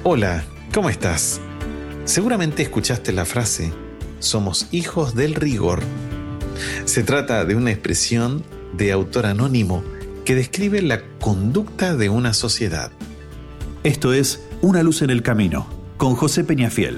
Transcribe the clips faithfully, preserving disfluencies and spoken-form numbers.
Hola, ¿cómo estás? Seguramente escuchaste la frase, somos hijos del rigor. Se trata de una expresión de autor anónimo que describe la conducta de una sociedad. Esto es Una luz en el camino, con José Peñafiel.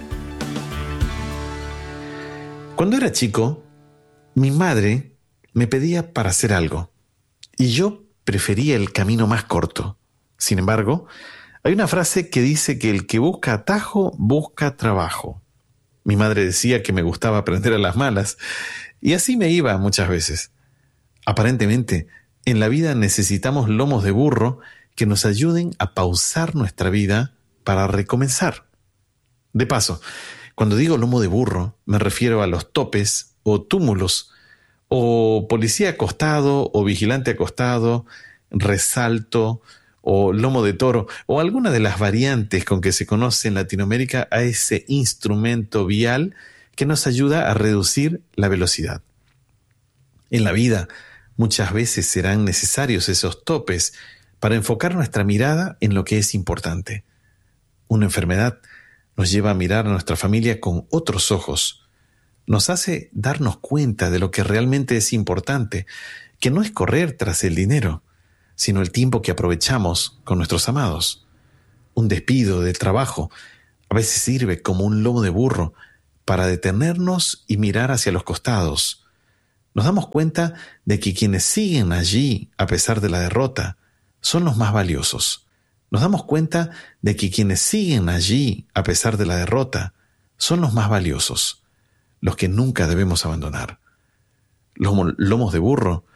Cuando era chico, mi madre me pedía para hacer algo, y yo prefería el camino más corto. Sin embargo, hay una frase que dice que el que busca atajo, busca trabajo. Mi madre decía que me gustaba aprender a las malas, y así me iba muchas veces. Aparentemente, en la vida necesitamos lomos de burro que nos ayuden a pausar nuestra vida para recomenzar. De paso, cuando digo lomo de burro, me refiero a los topes o túmulos, o policía acostado o vigilante acostado, resalto o lomo de toro, o alguna de las variantes con que se conoce en Latinoamérica a ese instrumento vial que nos ayuda a reducir la velocidad. En la vida, muchas veces serán necesarios esos topes para enfocar nuestra mirada en lo que es importante. Una enfermedad nos lleva a mirar a nuestra familia con otros ojos. Nos hace darnos cuenta de lo que realmente es importante, que no es correr tras el dinero, sino el tiempo que aprovechamos con nuestros amados. Un despido del trabajo a veces sirve como un lomo de burro para detenernos y mirar hacia los costados. Nos damos cuenta de que quienes siguen allí a pesar de la derrota son los más valiosos. Nos damos cuenta de que quienes siguen allí a pesar de la derrota son los más valiosos, los que nunca debemos abandonar. Los lomos de burro